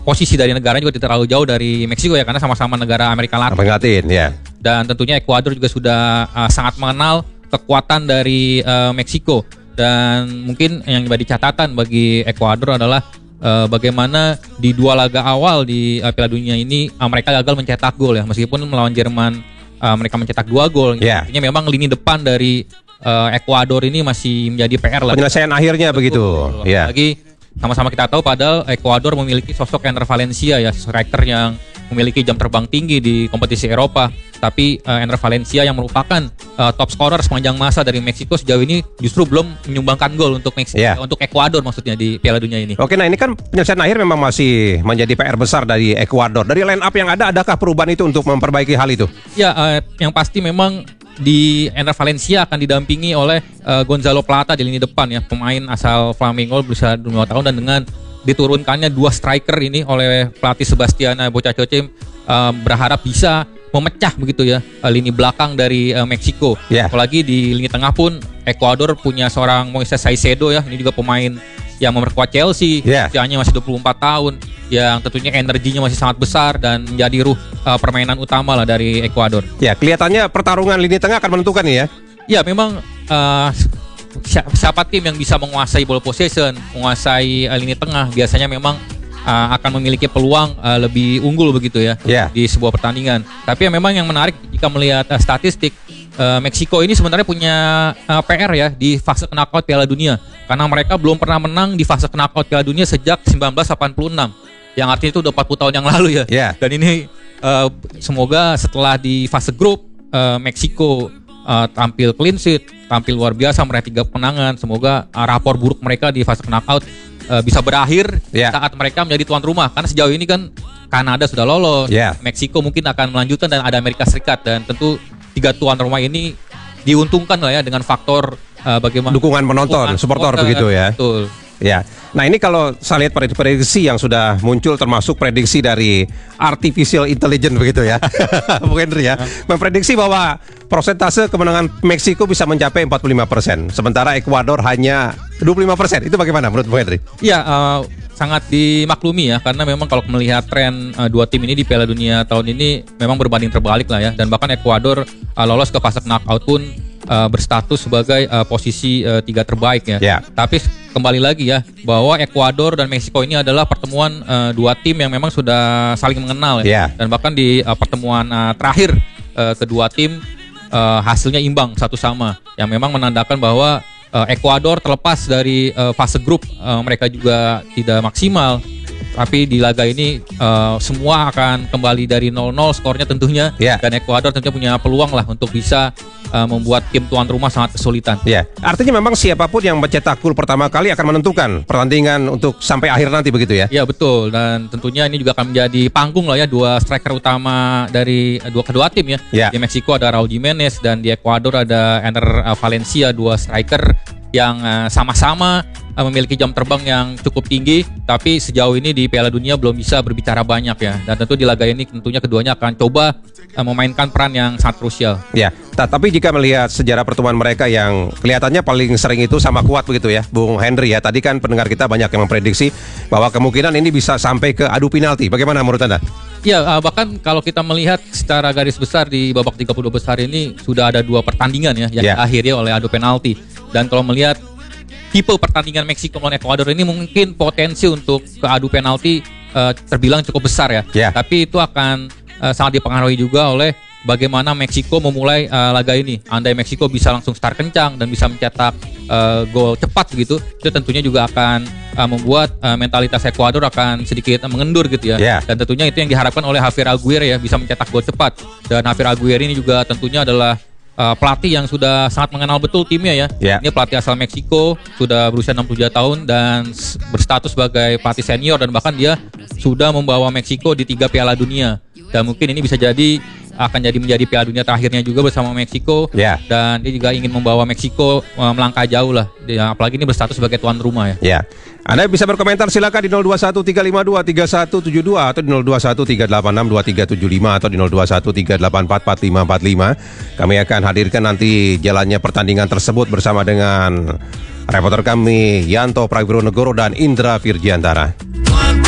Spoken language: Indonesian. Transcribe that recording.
posisi dari negaranya juga tidak terlalu jauh dari Meksiko ya, karena sama-sama negara Amerika Latin. Ya. Dan tentunya Ekuador juga sudah sangat mengenal kekuatan dari Meksiko. Dan mungkin yang menjadi catatan bagi Ekuador adalah bagaimana di 2 laga awal di Piala Dunia ini mereka gagal mencetak gol ya, meskipun melawan Jerman mereka mencetak 2 gol. Artinya memang lini depan dari Ekuador ini masih menjadi PR lah. Penyelesaian akhirnya begitu. Ya. Lagi sama-sama kita tahu padahal Ekuador memiliki sosok Enner Valencia ya, striker yang memiliki jam terbang tinggi di kompetisi Eropa. Tapi Enner Valencia yang merupakan top scorer sepanjang masa dari Meksiko sejauh ini justru belum menyumbangkan gol untuk Meksiko, untuk Ekuador maksudnya di Piala Dunia ini. Oke, nah ini kan penyelesaian akhir memang masih menjadi PR besar dari Ekuador. Dari line up yang ada, adakah perubahan itu untuk memperbaiki hal itu? Ya, yang pasti memang di Enner Valencia akan didampingi oleh Gonzalo Plata di lini depan ya, pemain asal Flamengo berusia 25 tahun, dan dengan diturunkannya 2 striker ini oleh pelatih Sebastian Bocacoche berharap bisa memecah begitu ya lini belakang dari Meksiko. Apalagi di lini tengah pun Ekuador punya seorang Moises Caicedo ya, ini juga pemain yang memperkuat Chelsea, usianya masih 24 tahun, yang tentunya energinya masih sangat besar dan menjadi ruh permainan utama lah dari Ekuador. Ya, kelihatannya pertarungan lini tengah akan menentukan nih ya. Ya, memang siapa tim yang bisa menguasai ball possession, menguasai lini tengah, biasanya memang akan memiliki peluang lebih unggul begitu ya di sebuah pertandingan. Tapi memang yang menarik jika melihat statistik, Meksiko ini sebenarnya punya PR ya di fase knockout Piala Dunia, karena mereka belum pernah menang di fase knockout Piala Dunia sejak 1986, yang artinya itu udah 40 tahun yang lalu ya. Dan ini semoga setelah di fase grup Meksiko tampil clean sheet, tampil luar biasa, meraih 3 kemenangan. Semoga rapor buruk mereka di fase knockout bisa berakhir saat mereka menjadi tuan rumah, karena sejauh ini kan Kanada sudah lolos, Meksiko mungkin akan melanjutkan, dan ada Amerika Serikat, dan tentu 3 tuan rumah ini diuntungkan lah ya dengan faktor bagaimana dukungan penonton, supporter begitu ya. Betul. Ya, nah ini kalau saya lihat prediksi yang sudah muncul, termasuk prediksi dari artificial intelligence begitu ya, Bung Henry ya, memprediksi bahwa persentase kemenangan Meksiko bisa mencapai 45%, sementara Ekuador hanya 25%. Itu bagaimana menurut Bung Henry? Ya, sangat dimaklumi ya, karena memang kalau melihat tren 2 tim ini di Piala Dunia tahun ini memang berbanding terbalik lah ya, dan bahkan Ekuador lolos ke fase knockout pun berstatus sebagai posisi 3 terbaik ya. Tapi kembali lagi ya, bahwa Ekuador dan Meksiko ini adalah pertemuan 2 tim yang memang sudah saling mengenal ya. Dan bahkan di pertemuan terakhir kedua tim hasilnya imbang 1-1, yang memang menandakan bahwa Ekuador terlepas dari fase grup mereka juga tidak maksimal. Tapi di laga ini semua akan kembali dari 0-0 skornya tentunya, dan Ekuador tentunya punya peluang lah untuk bisa membuat tim tuan rumah sangat kesulitan. Artinya memang siapapun yang mencetak gol pertama kali akan menentukan pertandingan untuk sampai akhir nanti begitu ya? Ya, betul, dan tentunya ini juga akan menjadi panggung lah ya, 2 striker utama dari kedua tim ya. Di Meksiko ada Raul Jimenez, dan di Ekuador ada Enner Valencia, 2 striker yang sama-sama memiliki jam terbang yang cukup tinggi, tapi sejauh ini di Piala Dunia belum bisa berbicara banyak ya. Dan tentu di laga ini tentunya keduanya akan coba memainkan peran yang sangat krusial. Ya, tapi jika melihat sejarah pertemuan mereka yang kelihatannya paling sering itu sama kuat begitu ya, Bung Henry ya. Tadi kan pendengar kita banyak yang memprediksi bahwa kemungkinan ini bisa sampai ke adu penalti. Bagaimana menurut Anda? Ya, bahkan kalau kita melihat secara garis besar di babak 32 besar ini sudah ada 2 pertandingan ya yang diakhiri oleh adu penalti. Dan kalau melihat tipe pertandingan Meksiko melawan Ekuador ini, mungkin potensi untuk ke adu penalti terbilang cukup besar ya. Tapi itu akan sangat dipengaruhi juga oleh bagaimana Meksiko memulai laga ini. Andai Meksiko bisa langsung start kencang dan bisa mencetak gol cepat begitu, itu tentunya juga akan membuat mentalitas Ekuador akan sedikit mengendur gitu ya. Dan tentunya itu yang diharapkan oleh Javier Aguirre ya, bisa mencetak gol cepat. Dan Javier Aguirre ini juga tentunya adalah pelatih yang sudah sangat mengenal betul timnya ya. Ini pelatih asal Meksiko, sudah berusia 67 tahun dan berstatus sebagai pelatih senior, dan bahkan dia sudah membawa Meksiko di 3 Piala Dunia. Dan mungkin ini bisa akan menjadi Piala Dunia terakhirnya juga bersama Meksiko. Dan dia juga ingin membawa Meksiko melangkah jauh lah, apalagi ini berstatus sebagai tuan rumah ya. Anda bisa berkomentar silakan di 0213523172 atau di 0213862375 atau di 0213844545. Kami akan hadirkan nanti jalannya pertandingan tersebut bersama dengan reporter kami Yanto Prawironegoro dan Indra Virjiantara.